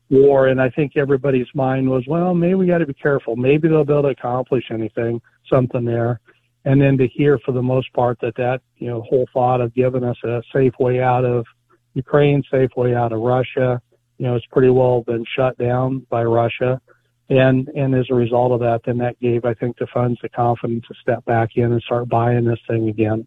war. And I think everybody's mind was, well, maybe we got to be careful. Maybe they'll be able to accomplish something there. And then to hear for the most part that whole thought of giving us a safe way out of Ukraine, safe way out of Russia, it's pretty well been shut down by Russia. And as a result of that, then that gave, I think, the funds the confidence to step back in and start buying this thing again.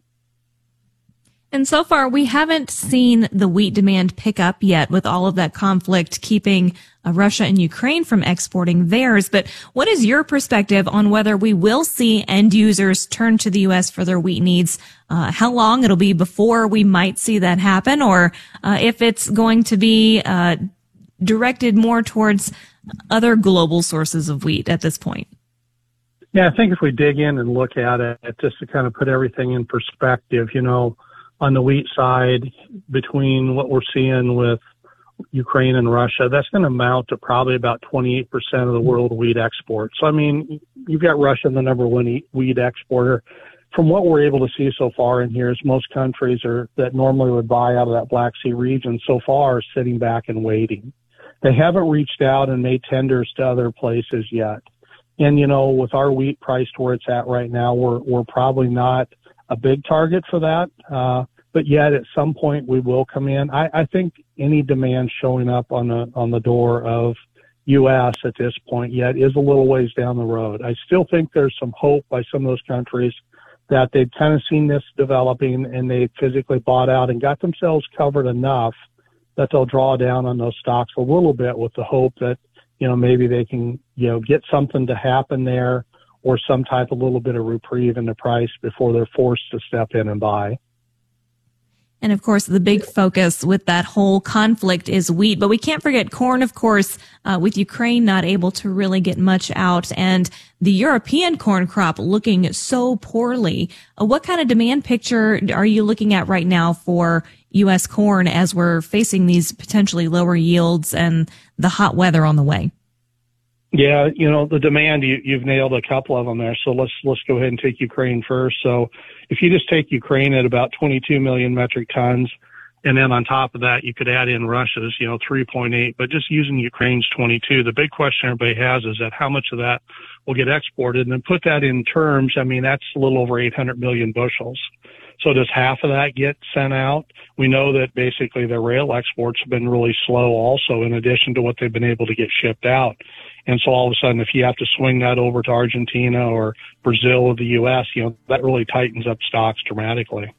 And so far, we haven't seen the wheat demand pick up yet with all of that conflict keeping Russia and Ukraine from exporting theirs. But what is your perspective on whether we will see end users turn to the U.S. for their wheat needs? How long it'll be before we might see that happen, or if it's going to be directed more towards other global sources of wheat at this point? Yeah, I think if we dig in and look at it, just to kind of put everything in perspective, on the wheat side, between what we're seeing with Ukraine and Russia, that's going to amount to probably about 28% of the world wheat export. So, I mean, you've got Russia, the number one wheat exporter. From what we're able to see so far in here is most countries that normally would buy out of that Black Sea region so far are sitting back and waiting. They haven't reached out and made tenders to other places yet. And, with our wheat price to where it's at right now, we're probably not a big target for that. But yet at some point we will come in. I think any demand showing up on the door of U.S. at this point yet is a little ways down the road. I still think there's some hope by some of those countries that they've kind of seen this developing and they physically bought out and got themselves covered enough that they'll draw down on those stocks a little bit with the hope that, maybe they can, get something to happen there or some type of little bit of reprieve in the price before they're forced to step in and buy. And of course, the big focus with that whole conflict is wheat. But we can't forget corn, of course, with Ukraine not able to really get much out and the European corn crop looking so poorly. What kind of demand picture are you looking at right now for U.S. corn as we're facing these potentially lower yields and the hot weather on the way? Yeah, the demand, you've nailed a couple of them there. So let's go ahead and take Ukraine first. So if you just take Ukraine at about 22 million metric tons, and then on top of that, you could add in Russia's, 3.8, but just using Ukraine's 22, the big question everybody has is that how much of that will get exported? And then put that in terms, I mean, that's a little over 800 million bushels. So does half of that get sent out? We know that basically the rail exports have been really slow also, in addition to what they've been able to get shipped out. And so all of a sudden, if you have to swing that over to Argentina or Brazil or the U.S., that really tightens up stocks dramatically.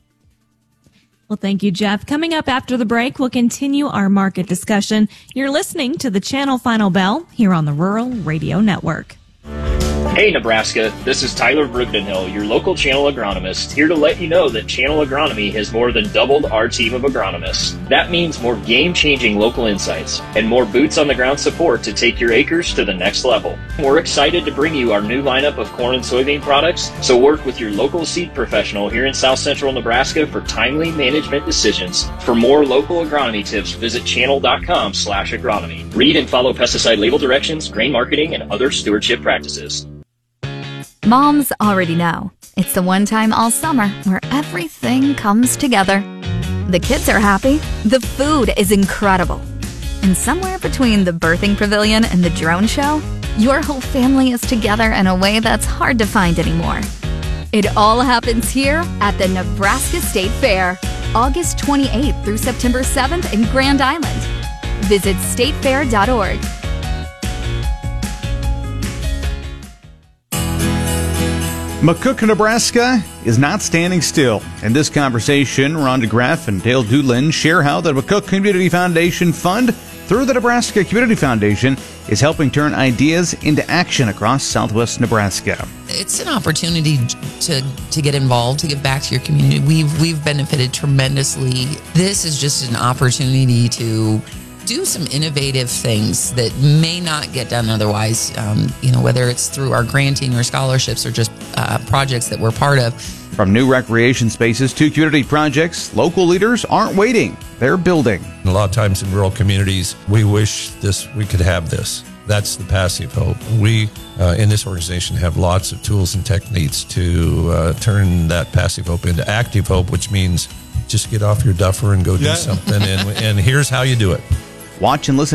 Well, thank you, Jeff. Coming up after the break, we'll continue our market discussion. You're listening to the Channel Final Bell here on the Rural Radio Network. Hey Nebraska, this is Tyler Brugdenhill, your local Channel agronomist, here to let you know that Channel Agronomy has more than doubled our team of agronomists. That means more game-changing local insights and more boots-on-the-ground support to take your acres to the next level. We're excited to bring you our new lineup of corn and soybean products, so work with your local seed professional here in South Central Nebraska for timely management decisions. For more local agronomy tips, visit channel.com/agronomy. Read and follow pesticide label directions, grain marketing, and other stewardship practices. Moms already know. It's the one time all summer where everything comes together. The kids are happy. The food is incredible. And somewhere between the birthing pavilion and the drone show, your whole family is together in a way that's hard to find anymore. It all happens here at the Nebraska State Fair, August 28th through September 7th in Grand Island. Visit statefair.org. McCook, Nebraska is not standing still. In this conversation, Rhonda Graff and Dale Doolin share how the McCook Community Foundation Fund, through the Nebraska Community Foundation, is helping turn ideas into action across southwest Nebraska. It's an opportunity to get involved, to give back to your community. We've benefited tremendously. This is just an opportunity to do some innovative things that may not get done otherwise, whether it's through our granting or scholarships or just projects that we're part of. From new recreation spaces to community projects, local leaders aren't waiting. They're building. A lot of times in rural communities, we wish we could have this. That's the passive hope. We, in this organization, have lots of tools and techniques to turn that passive hope into active hope, which means just get off your duffer and go do something. And here's how you do it. Watch and listen